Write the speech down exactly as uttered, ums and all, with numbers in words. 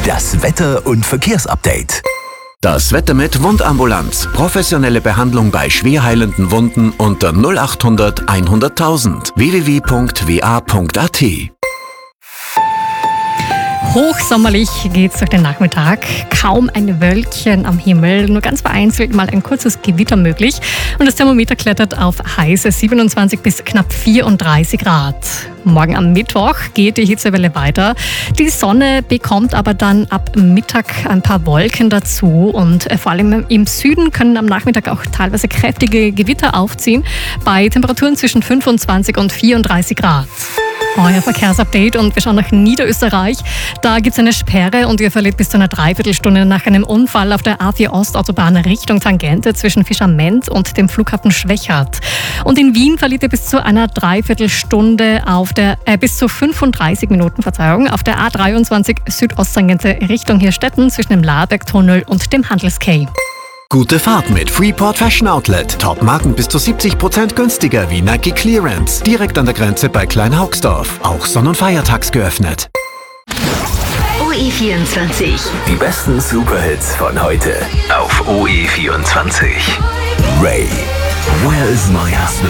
Das Wetter- und Verkehrsupdate. Das Wetter mit Wundambulanz. Professionelle Behandlung bei schwerheilenden Wunden unter null acht hundert hunderttausend. w w w punkt w a punkt a t. Hochsommerlich geht's durch den Nachmittag. Kaum ein Wölkchen am Himmel, nur ganz vereinzelt mal ein kurzes Gewitter möglich. Und das Thermometer klettert auf heiße siebenundzwanzig bis knapp vierunddreißig Grad. Morgen am Mittwoch geht die Hitzewelle weiter. Die Sonne bekommt aber dann ab Mittag ein paar Wolken dazu. Und vor allem im Süden können am Nachmittag auch teilweise kräftige Gewitter aufziehen, bei Temperaturen zwischen fünfundzwanzig und vierunddreißig Grad. Euer Verkehrsupdate und wir schauen nach Niederösterreich. Da gibt es eine Sperre und ihr verliert bis zu einer Dreiviertelstunde nach einem Unfall auf der A vier Ostautobahn Richtung Tangente zwischen Fischamend und dem Flughafen Schwechat. Und in Wien verliert ihr bis zu einer Dreiviertelstunde auf der, äh, bis zu fünfunddreißig Minuten, Verzeihung, auf der A dreiundzwanzig Südosttangente Richtung Hirstetten zwischen dem Laerbergtunnel und dem Handels-Quai. Gute Fahrt mit Freeport Fashion Outlet. Top-Marken bis zu siebzig Prozent günstiger wie Nike Clearance. Direkt an der Grenze bei Kleinhaugsdorf. Auch sonn- und feiertags geöffnet. O E vierundzwanzig. Die besten Superhits von heute auf O E vierundzwanzig. Ray, Where is my husband?